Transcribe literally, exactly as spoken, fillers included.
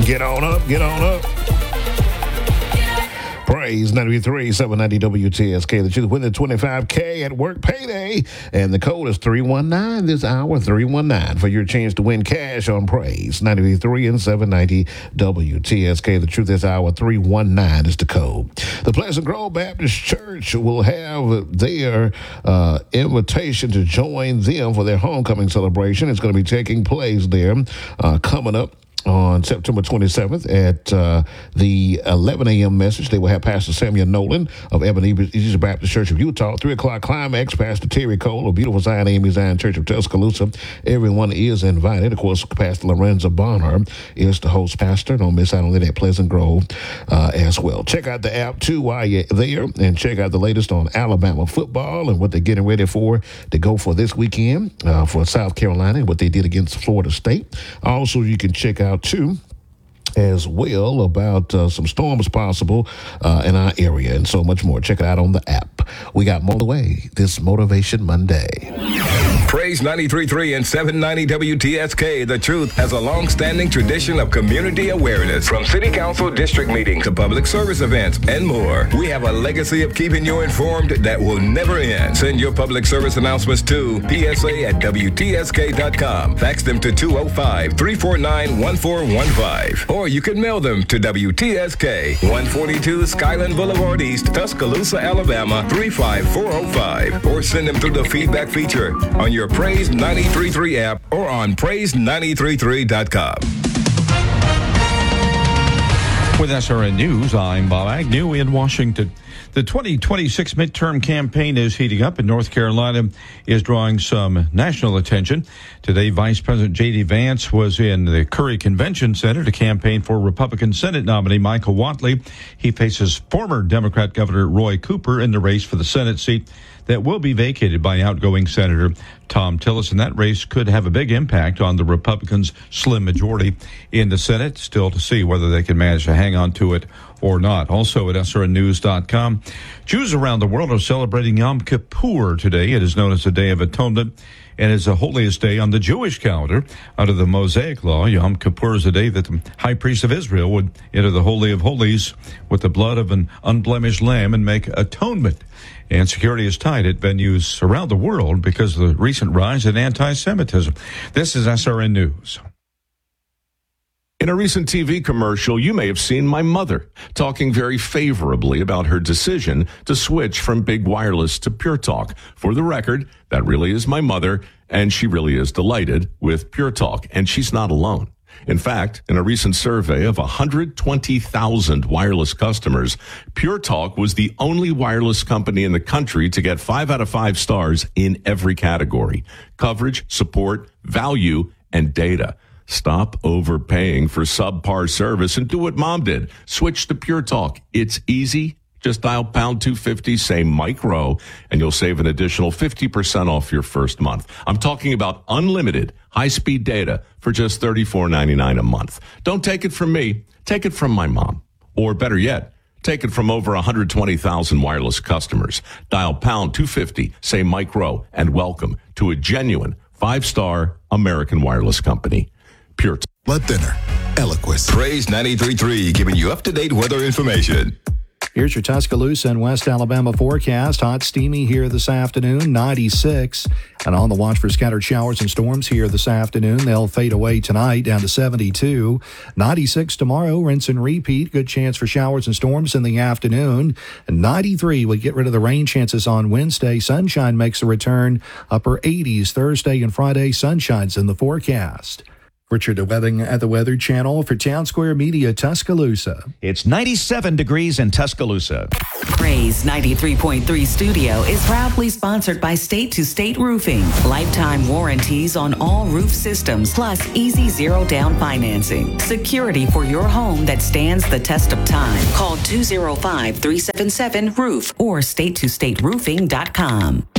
Get on up, get on up. Praise ninety-three, seven ninety W T S K. The truth with the twenty-five K at work payday. And the code is three one nine this hour, three one nine for your chance to win cash on Praise ninety-three and seven ninety W T S K. The truth this hour, three one nine is the code. The Pleasant Grove Baptist Church will have their uh, invitation to join them for their homecoming celebration. It's going to be taking place there uh, coming up on September twenty-seventh at uh, the eleven a.m. message. They will have Pastor Samuel Nolan of Ebenezer Baptist Church of Utah. three o'clock climax, Pastor Terry Cole of Beautiful Zion A M E Zion Church of Tuscaloosa. Everyone is invited. Of course, Pastor Lorenzo Bonner is the host pastor. Don't miss out on that at Pleasant Grove uh, as well. Check out the app, too, while you're there, and check out the latest on Alabama football and what they're getting ready for to go for this weekend uh, for South Carolina, what they did against Florida State. Also, you can check out too, as well, about uh, some storms possible uh, in our area and so much more. Check it out on the app. We got more the way this Motivation Monday. Praise ninety-three point three and seven ninety W T S K. The Truth has a long-standing tradition of community awareness. From city council district meetings to public service events and more. We have a legacy of keeping you informed that will never end. Send your public service announcements to P S A at W T S K dot com. Fax them to two oh five, three four nine, one four one five. Or you can mail them to W T S K, one forty-two Skyland Boulevard East, Tuscaloosa, Alabama, three five four oh five. Or send them through the feedback feature on your Praise ninety-three point three app or on praise nine three three dot com. With S R N News, I'm Bob Agnew in Washington. The twenty twenty-six midterm campaign is heating up, and North Carolina is drawing some national attention. Today, Vice President J D. Vance was in the Curry Convention Center to campaign for Republican Senate nominee Michael Whatley. He faces former Democrat Governor Roy Cooper in the race for the Senate seat that will be vacated by outgoing Senator Tom Tillis, and that race could have a big impact on the Republicans' slim majority in the Senate. Still to see whether they can manage to hang on to it or not. Also at S R N news dot com, Jews around the world are celebrating Yom Kippur today. It is known as the Day of Atonement and is the holiest day on the Jewish calendar. Under the Mosaic Law, Yom Kippur is the day that the high priest of Israel would enter the Holy of Holies with the blood of an unblemished lamb and make atonement. And security is tight at venues around the world because of the recent rise in anti-Semitism. This is S R N News. In a recent T V commercial, you may have seen my mother talking very favorably about her decision to switch from Big Wireless to Pure Talk. For the record, that really is my mother, and she really is delighted with Pure Talk, and she's not alone. In fact, in a recent survey of one hundred twenty thousand wireless customers, Pure Talk was the only wireless company in the country to get five out of five stars in every category: coverage, support, value, and data. Stop overpaying for subpar service and do what Mom did. Switch to Pure Talk. It's easy. Just dial pound two fifty, say micro, and you'll save an additional fifty percent off your first month. I'm talking about unlimited high-speed data for just thirty-four ninety-nine a month. Don't take it from me. Take it from my mom. Or better yet, take it from over one hundred twenty thousand wireless customers. Dial pound two fifty, say micro, and welcome to a genuine five-star American wireless company. Pure Talk. Blood thinner, Eliquis. Praise ninety-three point three, giving you up-to-date weather information. Here's your Tuscaloosa and West Alabama forecast. Hot, steamy here this afternoon, ninety-six. And on the watch for scattered showers and storms here this afternoon. They'll fade away tonight down to seventy-two. ninety-six tomorrow, rinse and repeat. Good chance for showers and storms in the afternoon. And ninety-three, we get rid of the rain chances on Wednesday. Sunshine makes a return. Upper eighties Thursday and Friday. Sunshine's in the forecast. Richard Webbing at the Weather Channel for Town Square Media, Tuscaloosa. It's ninety-seven degrees in Tuscaloosa. Praise ninety-three point three Studio is proudly sponsored by State to State Roofing. Lifetime warranties on all roof systems, plus easy zero down financing. Security for your home that stands the test of time. Call two oh five, three seven seven, roof or state to state roofing dot com.